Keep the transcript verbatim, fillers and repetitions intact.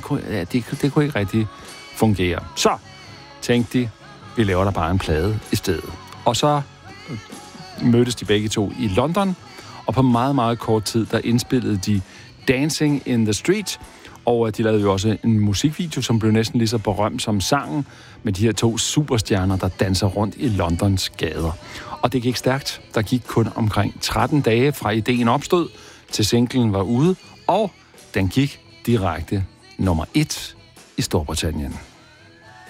kunne, ja, det, det kunne ikke rigtig fungere. Så tænkte de, vi laver der bare en plade i stedet. Og så mødtes de begge to i London, og på meget, meget kort tid, der indspillede de Dancing in the Street, og de lavede jo også en musikvideo, som blev næsten lige så berømt som sangen, med de her to superstjerner, der danser rundt i Londons gader. Og det gik stærkt. Der gik kun omkring tretten dage fra ideen opstod, til singlen var ude, og den gik direkte nummer et i Storbritannien.